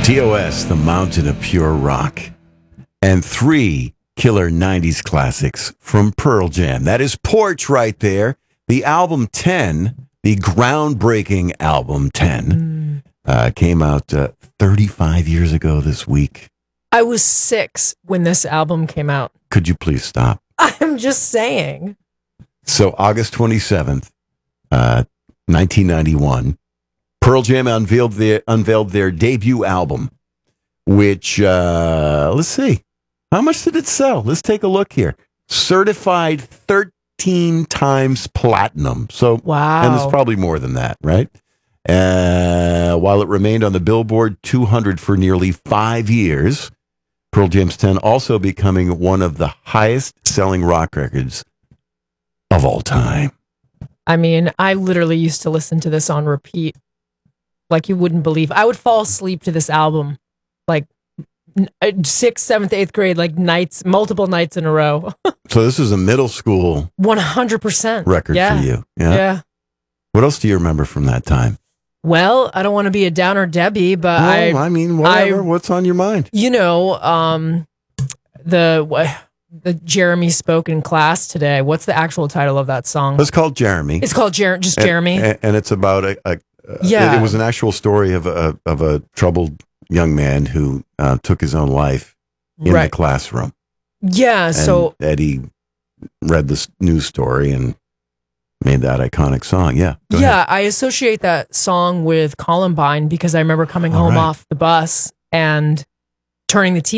TOS, the mountain of pure rock, and 3 killer 90s classics from Pearl Jam. That is Porch right there. The album 10, the groundbreaking album 10, came out 35 years ago this week. I was 6 when this album came out. Could you please stop? I'm just saying. So August 27th, 1991, Pearl Jam unveiled their debut album, which, let's see, how much did it sell? Let's take a look here. Certified 13 times platinum. So, wow. And it's probably more than that, right? While it remained on the Billboard 200 for nearly 5 years, Pearl Jam's 10 also becoming one of the highest-selling rock records of all time. I mean, I literally used to listen to this on repeat. Like you wouldn't believe. I would fall asleep to this album like 6th, 7th, 8th grade, like multiple nights in a row. So this is a middle school 100% record for you. Yeah. What else do you remember from that time? Well, I don't want to be a downer Debbie, but I mean, whatever. What's on your mind? You know, the Jeremy spoke in class today. What's the actual title of that song? It's called Jeremy. It's called Jeremy. And it's about it was an actual story of a troubled young man who took his own life in the classroom. Yeah, and so Eddie read this news story and made that iconic song. Yeah. Go ahead. I associate that song with Columbine because I remember coming home off the bus and turning the TV